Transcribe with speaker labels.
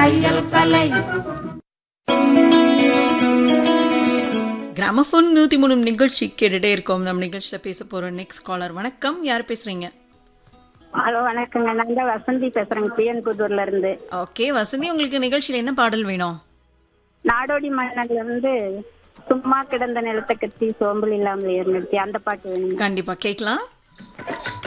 Speaker 1: தையல் கலை.
Speaker 2: கிராமபோன் 103 நிகழ்ச்சி கேட்டுட்டே இருக்கோம். நம்ம நிகழ்ச்சியில பேச போற நெக்ஸ்ட் காலர். வணக்கம், யார் பேசுறீங்க?
Speaker 3: ஹலோ வணக்கங்க, நான் தான் வசந்தி பேசுறேங்க, பிஎன்புதூர்ல இருந்து.
Speaker 2: ஓகே வசந்தி, உங்களுக்கு நிகழ்ச்சியில என்ன பாடல் வேணும்?
Speaker 3: நாடோடி மன்னர்ல இருந்து சும்மா கிடந்த நிலத்தை கட்டி சோம்பல் இல்லாமல் ஏறிடுச்சு அந்த பாட்டு வேணுங்க.
Speaker 2: கண்டிப்பா கேட்கலாம்.